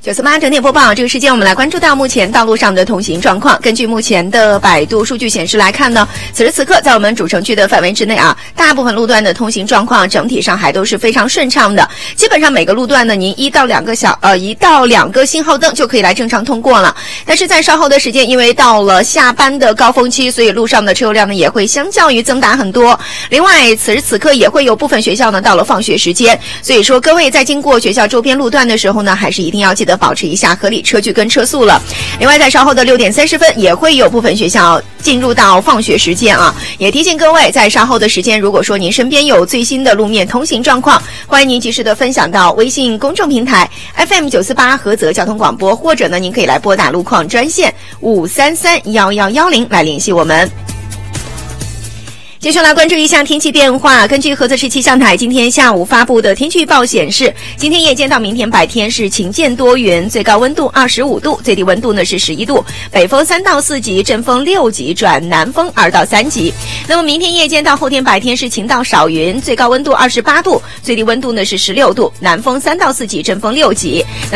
948整点播报，这个时间我们来关注到目前道路上的通行状况。根据目前的百度数据显示来看呢，此时此刻在我们主城区的范围之内啊，大部分路段的通行状况整体上还都是非常顺畅的。基本上每个路段呢，您1到2个信号灯就可以来正常通过了。但是在稍后的时间，因为到了下班的高峰期，所以路上的车流量呢也会相较于增大很多。另外，此时此刻也会有部分学校呢到了放学时间，所以说各位在经过学校周边路段的时候呢，还是一定要记得保持一下合理车距跟车速了。另外，在稍后的6点30分也会有部分学校进入到放学时间啊，也提醒各位，在稍后的时间，如果说您身边有最新的路面通行状况，欢迎您及时的分享到微信公众平台 FM 948菏泽交通广播，或者呢，您可以来拨打路况专线5331110来联系我们。接下来关注一下天气变化。根据菏泽市气象台今天下午发布的天气预报显示，今天夜间到明天白天是晴间多云，最高温度25度，最低温度呢是11度，北风3到4级，阵风6级转南风2到3级。那么明天夜间到后天白天是晴到少云，最高温度28度，最低温度呢是16度，南风3到4级，阵风6级。